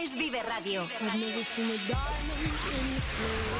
es Vive Radio. I've never seen a diamond in the floor.